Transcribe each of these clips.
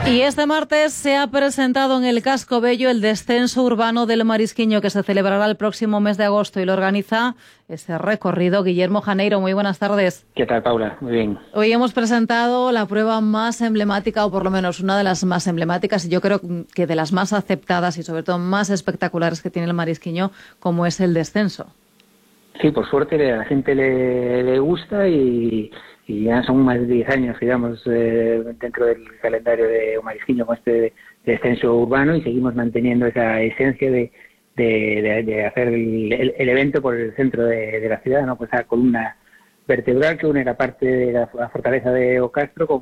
Y este martes se ha presentado en el Casco Bello el descenso urbano del Marisquiño, que se celebrará el próximo mes de agosto, y lo organiza ese recorrido Guillermo Janeiro. Muy buenas tardes. ¿Qué tal, Paula? Muy bien. Hoy hemos presentado la prueba más emblemática, o por lo menos una de las más emblemáticas, y yo creo que de las más aceptadas y sobre todo más espectaculares que tiene el Marisquiño, como es el descenso. Sí, por suerte a la gente le gusta y ya son más de 10 años, digamos, dentro del calendario de Marisquiño con este descenso urbano, y seguimos manteniendo esa esencia de hacer el evento por el centro de la ciudad, ¿no? Pues esa columna vertebral que une la parte de la fortaleza de Ocastro con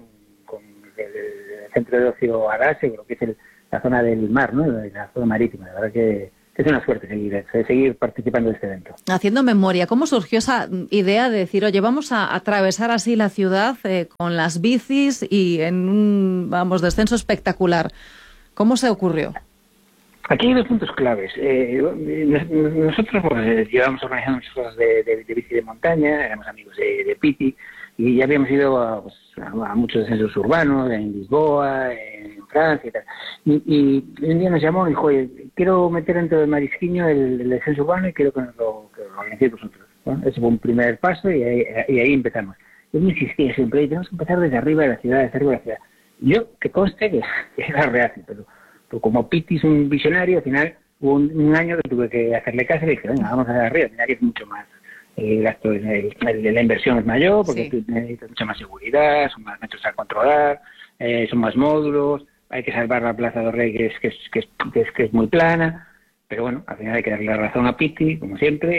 el centro de ocio Arase, lo que es la zona del mar, ¿no? La zona marítima. La verdad que es una suerte seguir participando de este evento. Haciendo memoria, ¿cómo surgió esa idea de decir, oye, vamos a atravesar así la ciudad con las bicis y en un, descenso espectacular? ¿Cómo se ocurrió? Aquí hay dos puntos claves. Nosotros llevamos organizando muchas cosas de bici de montaña, éramos amigos de Piti, y ya habíamos ido a muchos descensos urbanos, en Lisboa, en Francia y tal. Y un día nos llamó y dijo, oye, quiero meter dentro del Marisquiño el descenso urbano y quiero que lo organicéis vosotros. ¿No? Ese fue un primer paso y ahí empezamos. Yo me insistía siempre, tenemos que empezar desde arriba de la ciudad, desde arriba de la ciudad. Yo, que conste que era reacio, pero como Piti es un visionario, al final hubo un año que tuve que hacerle caso y le dije, venga, vamos a arriba, al final es mucho más. El gasto la inversión es mayor porque sí, necesitas mucha más seguridad, son más metros a controlar, son más módulos, hay que salvar la Plaza del Rey que es muy plana, pero bueno, al final hay que darle la razón a Piti, como siempre,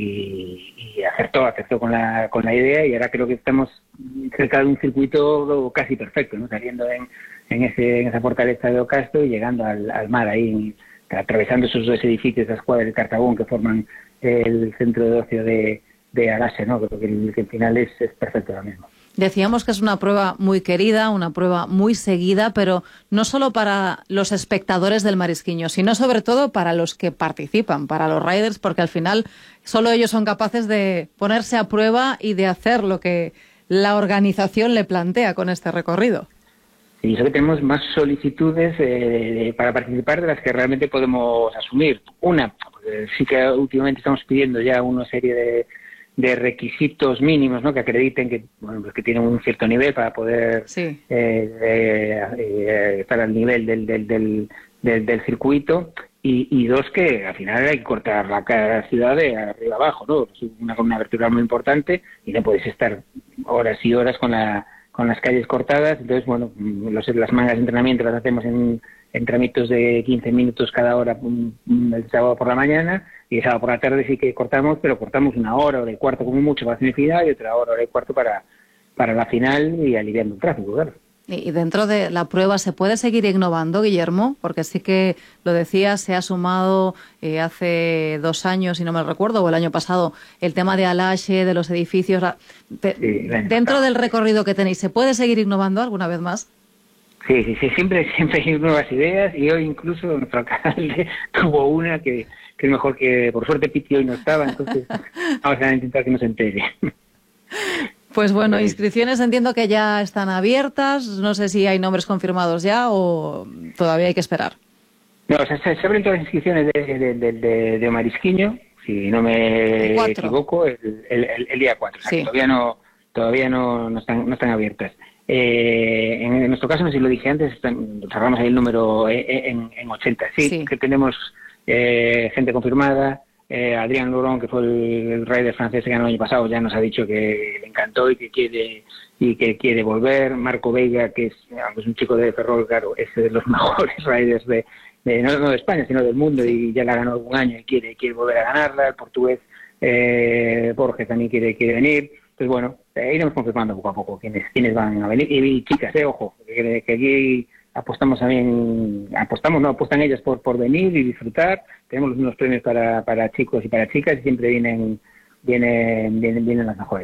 y acertó con la idea, y ahora creo que estamos cerca de un circuito casi perfecto, ¿no? Saliendo en esa fortaleza de Ocastro y llegando al mar ahí, atravesando esos dos edificios, la escuadra del Cartabón, que forman el centro de ocio de Arase, ¿no? Creo que el final es perfecto ahora mismo. Decíamos que es una prueba muy querida, una prueba muy seguida, pero no solo para los espectadores del Marisquiño, sino sobre todo para los que participan, para los riders, porque al final solo ellos son capaces de ponerse a prueba y de hacer lo que la organización le plantea con este recorrido. Y eso que tenemos más solicitudes para participar de las que realmente podemos asumir. Una, porque sí que últimamente estamos pidiendo ya una serie de requisitos mínimos, ¿no? Que acrediten que tienen un cierto nivel para poder estar al nivel del circuito. Y dos, que al final hay que cortar la ciudad de arriba abajo, ¿no? Es una columna vertebral muy importante y no puedes estar horas y horas con las calles cortadas. Entonces, bueno, las mangas de entrenamiento las hacemos en tramitos de 15 minutos cada hora, el sábado por la mañana, y el sábado por la tarde sí que cortamos, pero cortamos una hora y cuarto como mucho para la semifinal y otra hora y cuarto para la final, y aliviando el tráfico, claro. Y dentro de la prueba, ¿se puede seguir innovando, Guillermo? Porque sí que lo decía, se ha sumado hace 2 años, si no me recuerdo, o el año pasado, el tema de Alaxe, de los edificios. Dentro del recorrido que tenéis, ¿se puede seguir innovando alguna vez más? Sí, siempre hay nuevas ideas, y hoy incluso nuestro alcalde tuvo una que es mejor, que por suerte Piti hoy no estaba, entonces vamos a intentar que no se entere. Pues bueno, inscripciones entiendo que ya están abiertas, no sé si hay nombres confirmados ya o todavía hay que esperar. No, o sea, se abren todas las inscripciones de Marisquiño, si no me equivoco, el día 4, sí. O sea, todavía no están abiertas. En nuestro caso, no sé si lo dije antes, cerramos ahí el número en 80. Sí, que tenemos gente confirmada. Adrián Laurent, que fue el rider francés que ganó el año pasado, ya nos ha dicho que le encantó y que quiere volver. Marco Veiga, que es un chico de Ferrol, claro, es de los mejores riders no de España, sino del mundo, y ya la ganó algún año y quiere volver a ganarla. El portugués Borges también quiere venir. Entonces, bueno, iremos confirmando poco a poco quiénes van a venir. Y chicas, ojo, que aquí apuestan ellas por venir y disfrutar. Tenemos unos premios para chicos y para chicas, y siempre vienen las mejores.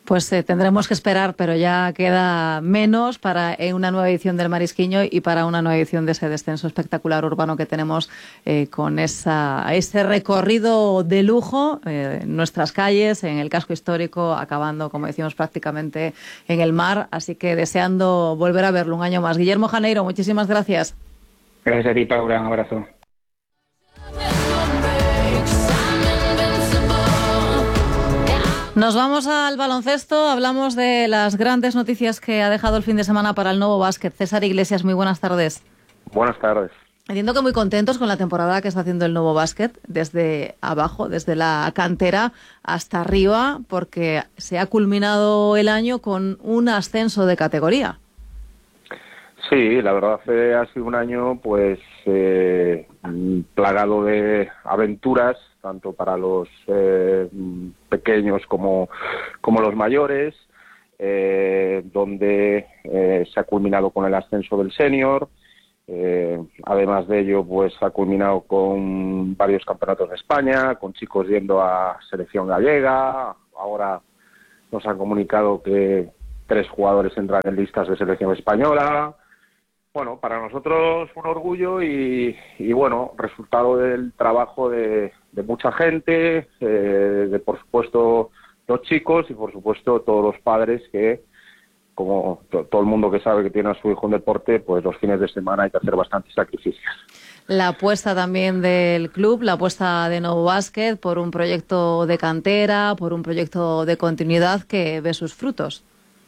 Pues tendremos que esperar, pero ya queda menos para una nueva edición del Marisquiño y para una nueva edición de ese descenso espectacular urbano que tenemos con ese recorrido de lujo en nuestras calles, en el casco histórico, acabando, como decimos, prácticamente en el mar. Así que deseando volver a verlo un año más. Guillermo Janeiro, muchísimas gracias. Gracias a ti, Paula. Un abrazo. Nos vamos al baloncesto, hablamos de las grandes noticias que ha dejado el fin de semana para el Novo Básquet. César Iglesias, muy buenas tardes. Buenas tardes. Entiendo que muy contentos con la temporada que está haciendo el Novo Básquet, desde abajo, desde la cantera hasta arriba, porque se ha culminado el año con un ascenso de categoría. Sí, la verdad ha sido un año pues plagado de aventuras, tanto para los pequeños como los mayores, donde se ha culminado con el ascenso del senior. Además de ello, pues ha culminado con varios campeonatos de España, con chicos yendo a selección gallega. Ahora nos han comunicado que 3 jugadores entran en listas de selección española. Bueno, para nosotros un orgullo y bueno, resultado del trabajo de mucha gente, de por supuesto los chicos y por supuesto todos los padres que, como todo el mundo que sabe que tiene a su hijo en deporte, pues los fines de semana hay que hacer bastantes sacrificios. La apuesta también del club, la apuesta de Novo Básquet por un proyecto de cantera, por un proyecto de continuidad que ve sus frutos.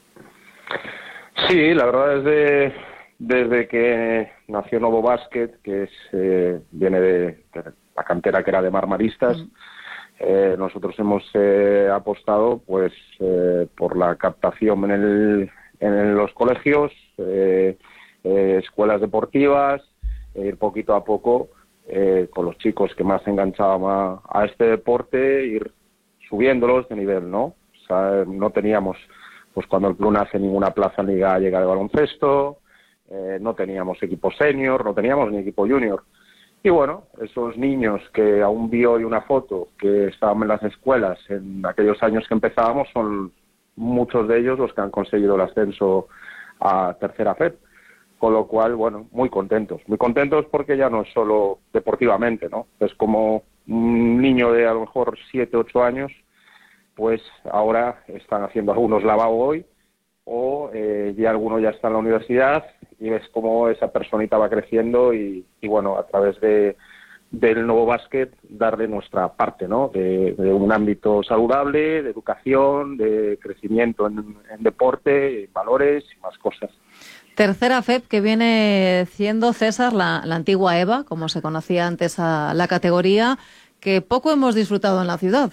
Sí, la verdad es desde que nació Novo Básquet, que viene de la cantera que era de Marmaristas, nosotros hemos apostado pues por la captación en los colegios, escuelas deportivas, ir poquito a poco con los chicos que más se enganchaban a este deporte, ir subiéndolos de nivel, ¿no? O sea, no teníamos, pues cuando el club nace, ninguna plaza en Liga Gallega de baloncesto. No teníamos equipo senior, no teníamos ni equipo junior. Y bueno, esos niños que aún vi hoy una foto que estaban en las escuelas en aquellos años que empezábamos, son muchos de ellos los que han conseguido el ascenso a tercera FED. Con lo cual, bueno, muy contentos porque ya no es solo deportivamente, ¿no? Es como un niño de a lo mejor 7, 8 años, pues ahora están haciendo algunos lavabo hoy, o ya alguno ya está en la universidad y ves cómo esa personita va creciendo y bueno, a través del Novo Básquet darle nuestra parte, ¿no? De un ámbito saludable, de educación, de crecimiento en deporte, valores y más cosas. Tercera FEP, que viene siendo, César, la antigua EVA, como se conocía antes a la categoría, que poco hemos disfrutado en la ciudad.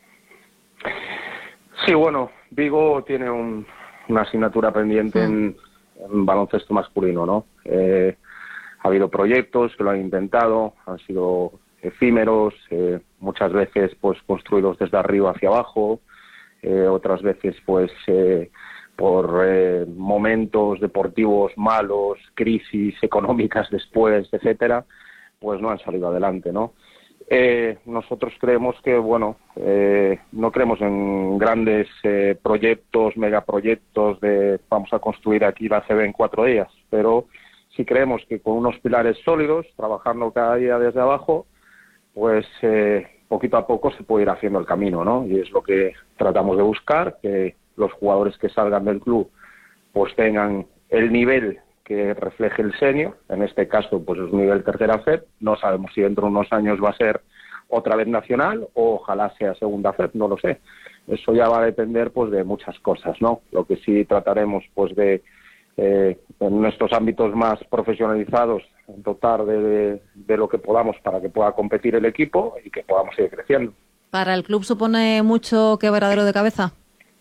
Sí, bueno, Vigo tiene una asignatura pendiente en baloncesto masculino, ¿no? Ha habido proyectos que lo han intentado, han sido efímeros, muchas veces pues construidos desde arriba hacia abajo, otras veces pues por momentos deportivos malos, crisis económicas después, etcétera, pues no han salido adelante, ¿no? Nosotros creemos que, bueno, no creemos en grandes proyectos, megaproyectos de vamos a construir aquí la CB en 4 días, pero sí creemos que con unos pilares sólidos, trabajando cada día desde abajo, pues poquito a poco se puede ir haciendo el camino, ¿no? Y es lo que tratamos de buscar, que los jugadores que salgan del club pues tengan el nivel que refleje el senior, en este caso pues es un nivel tercera FED, no sabemos si dentro de unos años va a ser otra vez nacional o ojalá sea segunda FED, no lo sé. Eso ya va a depender pues de muchas cosas, ¿no? Lo que sí trataremos pues de en nuestros ámbitos más profesionalizados dotar de lo que podamos para que pueda competir el equipo y que podamos seguir creciendo. ¿Para el club supone mucho quebradero de cabeza?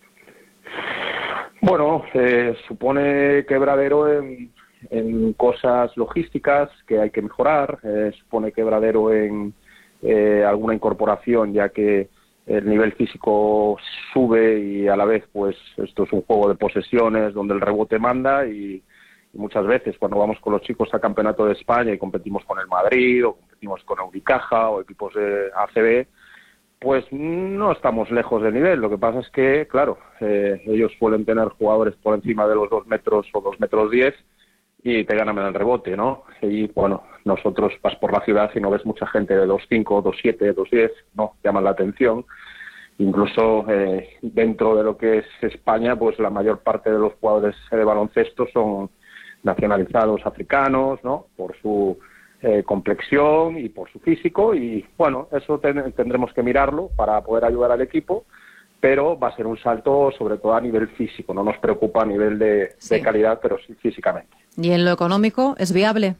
Bueno, supone quebradero en cosas logísticas que hay que mejorar, supone quebradero en alguna incorporación, ya que el nivel físico sube y a la vez pues esto es un juego de posesiones donde el rebote manda y muchas veces cuando vamos con los chicos a Campeonato de España y competimos con el Madrid o competimos con Unicaja o equipos de ACB, Pues no estamos lejos del nivel. Lo que pasa es que, claro, ellos suelen tener jugadores por encima de los 2 metros o 2 metros 10 y te ganan en el rebote, ¿no? Y bueno, nosotros vas por la ciudad y no ves mucha gente de 2'5", 2'7", 2'10", no, llaman la atención. Incluso dentro de lo que es España, pues la mayor parte de los jugadores de baloncesto son nacionalizados africanos, ¿no? Por su complexión y por su físico, y bueno, eso tendremos que mirarlo para poder ayudar al equipo, pero va a ser un salto sobre todo a nivel físico. No nos preocupa a nivel de calidad, pero sí físicamente. ¿Y en lo económico es viable?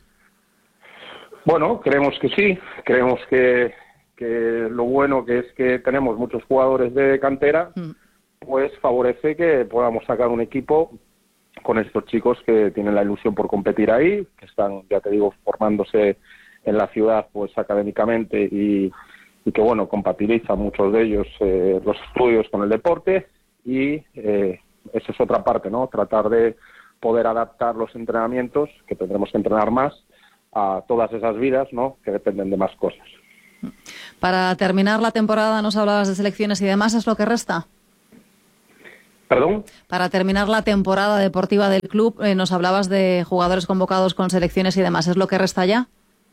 Bueno, creemos que sí. Creemos que lo bueno que es que tenemos muchos jugadores de cantera, pues favorece que podamos sacar un equipo con estos chicos que tienen la ilusión por competir ahí, que están, ya te digo, formándose en la ciudad pues académicamente y que, bueno, compatibilizan muchos de ellos los estudios con el deporte, y esa es otra parte, ¿no? Tratar de poder adaptar los entrenamientos, que tendremos que entrenar más, a todas esas vidas, ¿no? Que dependen de más cosas. Para terminar la temporada, nos hablabas de selecciones y demás, ¿es lo que resta? ¿Perdón? Para terminar la temporada deportiva del club, nos hablabas de jugadores convocados con selecciones y demás, ¿es lo que resta ya?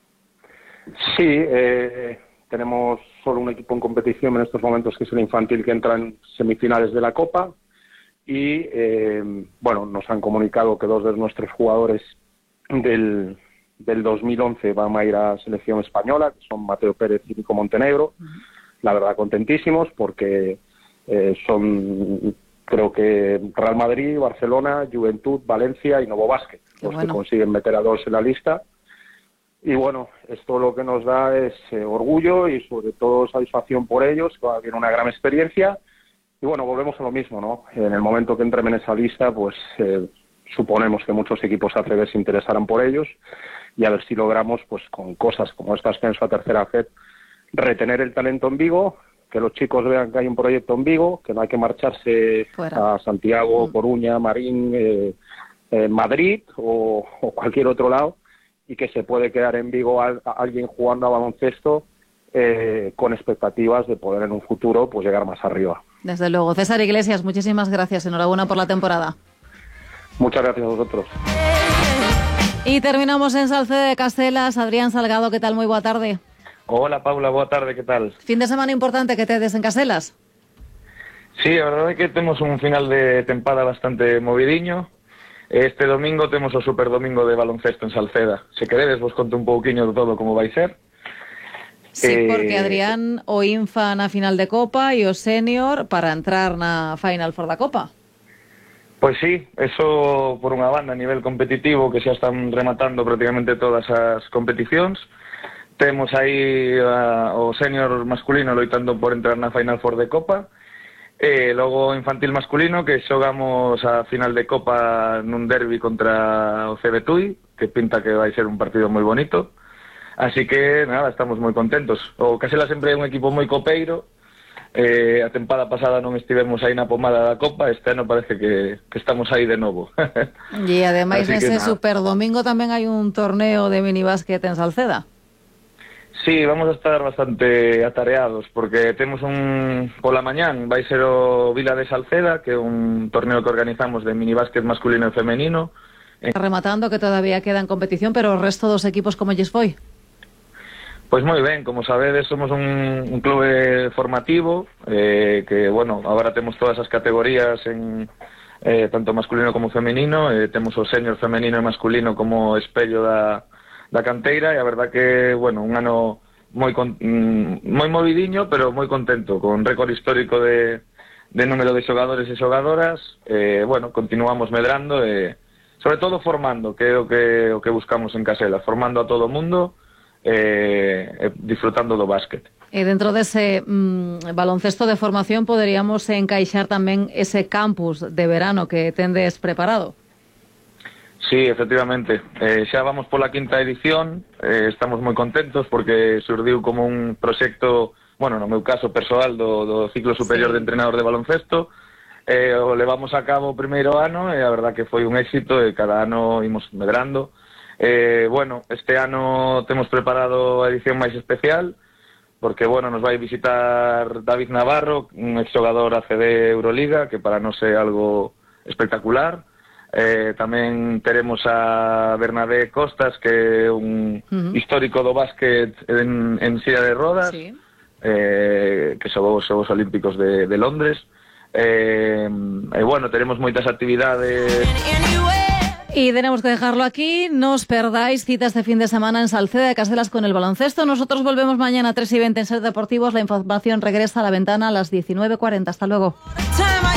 Sí, tenemos solo un equipo en competición en estos momentos, que es el infantil, que entra en semifinales de la Copa, y bueno, nos han comunicado que 2 de nuestros jugadores del 2011 van a ir a selección española, que son Mateo Pérez y Nico Montenegro. La verdad, contentísimos, porque son, creo que Real Madrid, Barcelona, Juventud, Valencia y Novo Básquet, los que consiguen meter a 2 en la lista. Y bueno, esto lo que nos da es orgullo y sobre todo satisfacción por ellos, que va a tener una gran experiencia. Y bueno, volvemos a lo mismo, ¿no? En el momento que entren en esa lista, pues suponemos que muchos equipos ACB se interesarán por ellos, y a ver si logramos, pues con cosas como este ascenso a tercera FED, retener el talento en Vigo, que los chicos vean que hay un proyecto en Vigo, que no hay que marcharse a Santiago, Coruña, Marín, Madrid o cualquier otro lado, y que se puede quedar en Vigo alguien jugando a baloncesto con expectativas de poder en un futuro pues llegar más arriba. Desde luego. César Iglesias, muchísimas gracias. Enhorabuena por la temporada. Muchas gracias a vosotros. Y terminamos en Salceda de Castelas. Adrián Salgado, ¿qué tal? Muy boa tarde. Hola, Paula, boa tarde, que tal? Fin de semana importante que tedes en Castelas. Sí, a verdade é que temos un final de tempada bastante movidiño. Este domingo temos o Superdomingo de baloncesto en Salceda. Se queredes, vos conto un pouquiño de todo como vai ser. Sí, porque Adrián o infa na final de Copa e o senior para entrar na Final Four da Copa. Pois sí, eso por unha banda a nivel competitivo, que xa están rematando prácticamente todas as competicións. Temos aí o senior masculino loitando por entrar na Final Four de Copa, e logo o infantil masculino, que xogamos a final de Copa nun derbi contra o CB Tui, que pinta que vai ser un partido moi bonito. Así que, nada, estamos moi contentos. O Casela sempre é un equipo moi copeiro. A tempada pasada non estivemos aí na pomada da Copa, este ano parece que estamos aí de novo. E ademais nese Superdomingo tamén hai un torneo de minibásquet en Salceda. Sí, vamos a estar bastante atareados, porque temos pola mañán, vai ser o Vila de Salceda, que é un torneo que organizamos de minibásquet masculino e femenino. Rematando, que todavía queda en competición, pero o resto dos equipos como lles foi? Pois moi ben, como sabedes, somos un clube formativo, que, bueno, agora temos todas as categorías en tanto masculino como femenino, temos o senior femenino e masculino como espello da canteira, e a verdad que, bueno, un ano moi movidiño, pero moi contento, con récord histórico de número de xogadores e xogadoras. Bueno, continuamos medrando e, sobre todo, formando, que é o que buscamos en Casela, formando a todo o mundo, disfrutando do básquet. E dentro dese baloncesto de formación poderíamos encaixar tamén ese campus de verano que tendes preparado? Sí, efectivamente. Xa vamos pola 5ª edición, estamos moi contentos porque surdiu como un proxecto, bueno, no meu caso persoal, do ciclo superior de entrenador de baloncesto. O levamos a cabo o primeiro ano e a verdad que foi un éxito, e cada ano imos medrando. Bueno, este ano temos preparado a edición máis especial, porque bueno, nos vai visitar David Navarro, un exjugador ACB Euroliga, que para nós é algo espectacular. Tamén teremos a Bernabé Costas, que é un histórico do básquet en silla de rodas, Sí. Que xogou os Xogos Olímpicos de Londres. Bueno, tenemos moitas actividades. Y tenemos que dejarlo aquí. No os perdáis citas de fin de semana en Salceda de Caselas con el baloncesto. Nosotros volvemos mañana a 3:20 en Ser Deportivos. La información regresa a la ventana a las 19:40. Hasta luego.